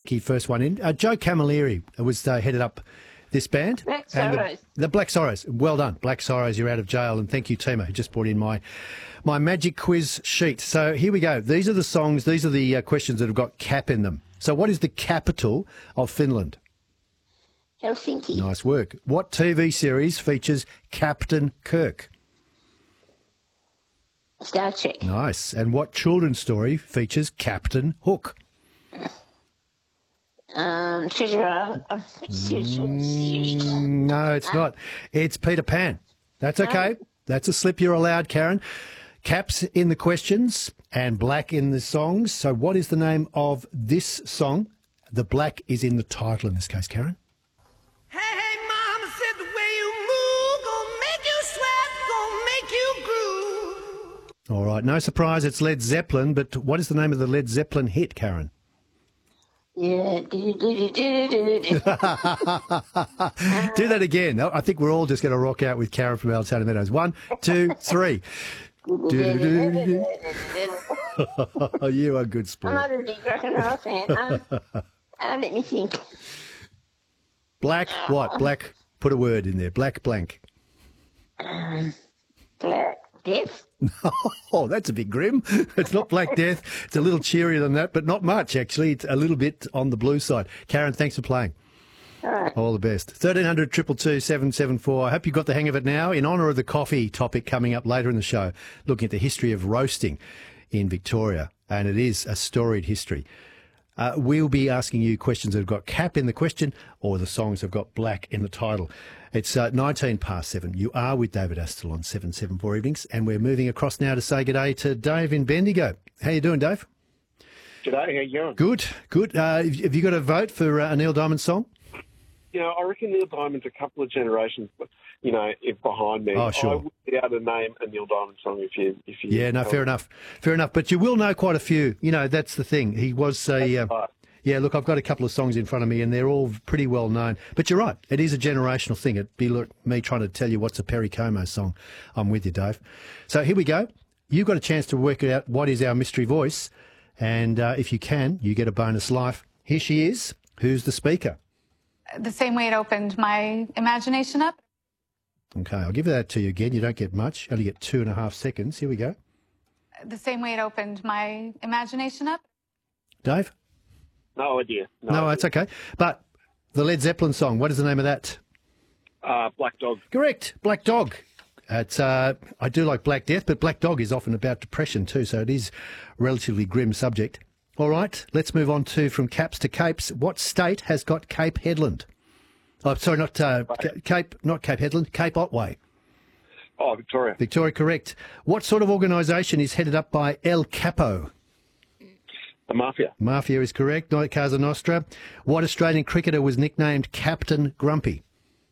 tricky first one in. Joe Camilleri was headed up this band. Black And Sorrows. The Black Sorrows. Well done. Black Sorrows, you're out of jail. And thank you, Tima, who just brought in my magic quiz sheet. So here we go. These are the songs, these are the questions that have got cap in them. So what is the capital of Finland? Helsinki. Nice work. What TV series features Captain Kirk? Star Trek. Nice. And what children's story features Captain Hook? Treasure Island. No, it's not. It's Peter Pan. That's okay. That's a slip you're allowed, Karen. Caps in the questions and black in the songs. So what is the name of this song? The black is in the title in this case, Karen. Hey, mama said the way you move, gonna make you sweat, gonna make you groove. All right. No surprise, it's Led Zeppelin. But what is the name of the Led Zeppelin hit, Karen? Yeah. Do that again. I think we're all just going to rock out with Karen from Altona Meadows. 1, 2, 3. You are a good I'm sport. not a big rock and roll fan. Let me think. Black what? Black. Put a word in there. Black blank. Black Death. Oh, that's a bit grim. It's not Black Death. It's a little cheerier than that, but not much, actually. It's a little bit on the blue side. Karen, thanks for playing. All right. All the best. 1300 222 774. I hope you got the hang of it now. In honour of the coffee topic coming up later in the show, looking at the history of roasting in Victoria, and it is a storied history. We'll be asking you questions that have got cap in the question or the songs that have got black in the title. It's 19 past 7. You are with David Astle on 774 Evenings, and we're moving across now to say good day to Dave in Bendigo. How you doing, Dave? G'day, how you going? Good, good. Have you got a vote for a Neil Diamond song? You know, I reckon Neil Diamond's a couple of generations, behind me. Oh, sure. I would be able to name a Neil Diamond song if you. Yeah, no, fair enough. Fair enough. But you will know quite a few. You know, that's the thing. He was a... Yeah, look, I've got a couple of songs in front of me and they're all pretty well known. But you're right, it is a generational thing. It'd be like me trying to tell you what's a Perry Como song. I'm with you, Dave. So here we go. You've got a chance to work out what is our mystery voice. And if you can, you get a bonus life. Here she is. Who's the speaker? The same way it opened my imagination up. Okay, I'll give that to you again. You don't get much. You only get 2.5 seconds. Here we go. The same way it opened my imagination up. Dave? No idea. No, that's okay. But the Led Zeppelin song, what is the name of that? Black Dog. Correct, Black Dog. It's, I do like Black Death, but Black Dog is often about depression too, so it is a relatively grim subject. All right, let's move on to from caps to capes. What state has got Cape Headland? Oh, sorry, not Cape Headland, Cape Otway. Oh, Victoria. Victoria, correct. What sort of organisation is headed up by El Capo? The Mafia. Mafia is correct. Not Casa Nostra. What Australian cricketer was nicknamed Captain Grumpy?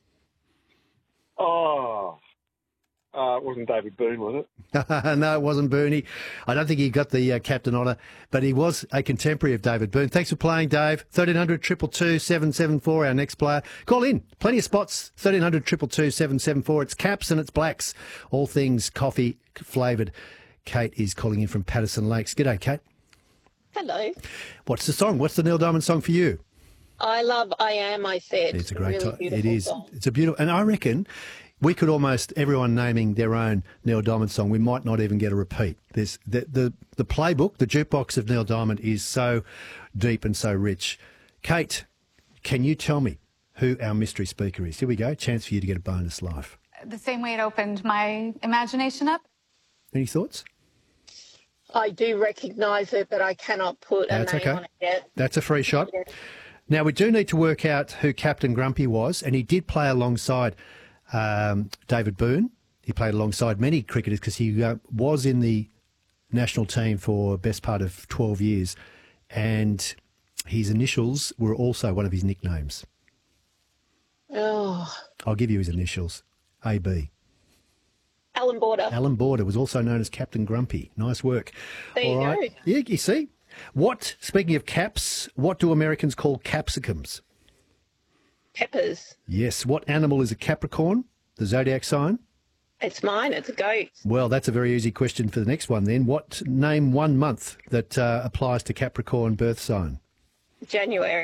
It wasn't David Boone, was it? No, it wasn't Booney. I don't think he got the captain honour, but he was a contemporary of David Boone. Thanks for playing, Dave. 1300 222 774, our next player. Call in. Plenty of spots. 1300 222 774. It's caps and it's blacks. All things coffee flavoured. Kate is calling in from Patterson Lakes. G'day, Kate. Hello. What's the song? What's the Neil Diamond song for you? I love I Am, I Said. It's a great really song. It beautiful is. song. It's a beautiful, and I reckon we could almost, everyone naming their own Neil Diamond song, we might not even get a repeat. There's the playbook, the jukebox of Neil Diamond is so deep and so rich. Kate, can you tell me who our mystery speaker is? Here we go. Chance for you to get a bonus life. The same way it opened my imagination up. Any thoughts? I do recognise it, but I cannot put a That's name okay. on it yet. That's a free shot. Now, we do need to work out who Captain Grumpy was, and he did play alongside David Boone. He played alongside many cricketers because he was in the national team for the best part of 12 years, and his initials were also one of his nicknames. Oh, I'll give you his initials, AB. Alan Border. Alan Border was also known as Captain Grumpy. Nice work. There you go. Yeah, you see. Speaking of caps, what do Americans call capsicums? Peppers. Yes. What animal is a Capricorn, the zodiac sign? It's mine. It's a goat. Well, that's a very easy question for the next one then. Name one month that applies to Capricorn birth sign? January.